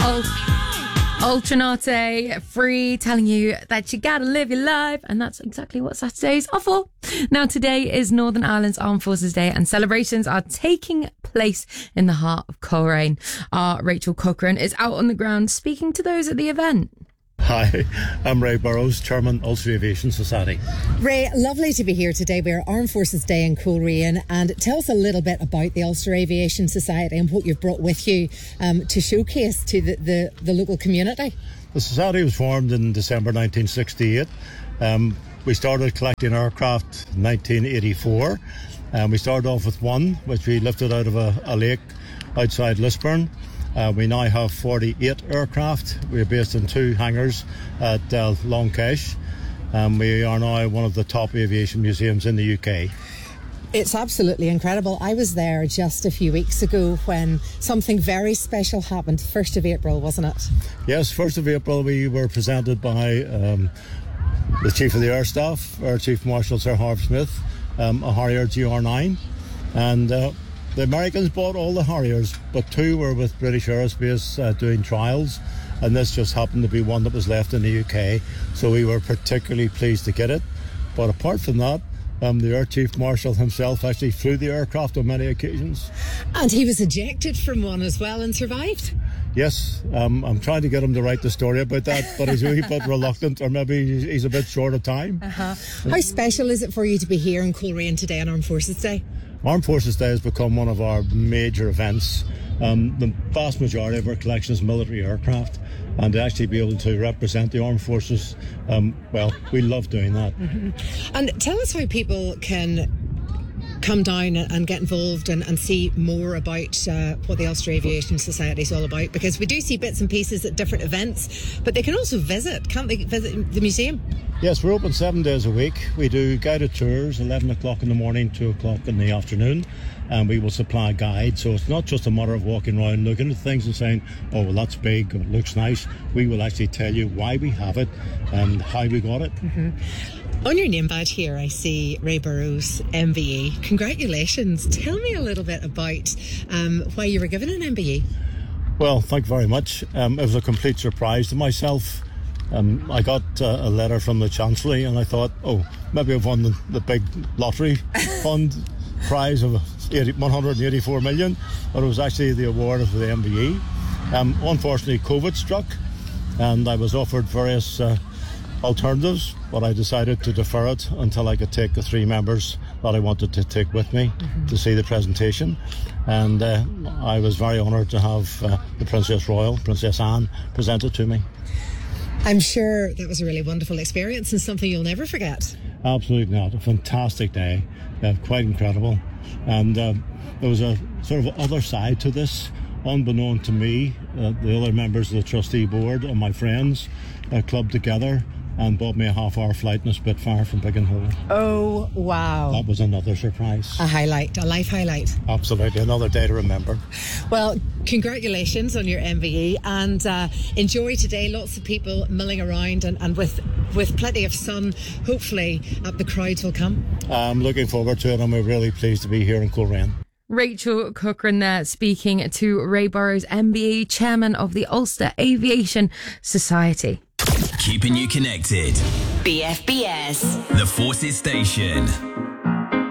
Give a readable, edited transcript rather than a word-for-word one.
Ultranate Free, telling you that you gotta live your life, and that's exactly what Saturdays are for. Now, today is Northern Ireland's Armed Forces Day, and celebrations are taking place in the heart of Coleraine. Our Rachel Cochrane is out on the ground speaking to those at the event. Hi, I'm Ray Burrows, Chairman, Ulster Aviation Society. Ray, lovely to be here today. We're Armed Forces Day in Coleraine, and tell us a little bit about the Ulster Aviation Society and what you've brought with you to showcase to the local community. The Society was formed in December 1968. We started collecting aircraft in 1984. We started off with one, which we lifted out of a lake outside Lisburn. We now have 48 aircraft. We're based in 2 hangars at Longcash. We are now one of the top aviation museums in the UK. It's absolutely incredible. I was there just a few weeks ago when something very special happened. 1st of April, wasn't it? Yes, 1st of April we were presented by the Chief of the Air Staff, our Chief Marshal Sir Harv Smith, a Harrier GR9. And the Americans bought all the Harriers, but 2 were with British Aerospace doing trials, and this just happened to be one that was left in the UK, so we were particularly pleased to get it. But apart from that, the Air Chief Marshal himself actually flew the aircraft on many occasions. And he was ejected from one as well and survived? Yes, I'm trying to get him to write the story about that, but he's a wee bit reluctant, or maybe he's a bit short of time. How special is it for you to be here in Coleraine today on Armed Forces Day? Armed Forces Day has become one of our major events. The vast majority of our collection is military aircraft, and to actually be able to represent the Armed Forces, well, we love doing that. Mm-hmm. And tell us how people can come down and get involved and see more about what the Ulster Aviation Society is all about, because we do see bits and pieces at different events, but they can also visit, can't they, visit the museum? Yes, we're open 7 days a week. We do guided tours, 11 o'clock in the morning, 2 o'clock in the afternoon, and we will supply guides. So it's not just a matter of walking around looking at things and saying, oh, well, that's big, or it looks nice. We will actually tell you why we have it and how we got it. Mm-hmm. On your name badge here, I see Ray Burrows, MBE. Congratulations. Tell me a little bit about why you were given an MBE. Well, thank you very much. It was a complete surprise to myself. I got a letter from the Chancellery, and I thought, oh, maybe I've won the big lottery fund prize of 184 million, but it was actually the award of the MBE. Unfortunately, COVID struck, and I was offered various alternatives, but I decided to defer it until I could take the 3 members that I wanted to take with me to see the presentation. And I was very honoured to have the Princess Royal, Princess Anne, present it to me. I'm sure that was a really wonderful experience and something you'll never forget. Absolutely not. A fantastic day. Quite incredible. And there was a sort of other side to this. Unbeknown to me, the other members of the trustee board and my friends clubbed together and bought me a half-hour flight in a Spitfire from Biggin-Hole. Oh, wow. That was another surprise. A highlight, a life highlight. Absolutely, another day to remember. Well, congratulations on your MBE, and enjoy today. Lots of people milling around, and with plenty of sun, hopefully the crowds will come. I'm looking forward to it, and we're really pleased to be here in Coleraine. Rachel Cochrane there speaking to Ray Burrows, MBE, Chairman of the Ulster Aviation Society. Keeping you connected. BFBS. The Forces Station.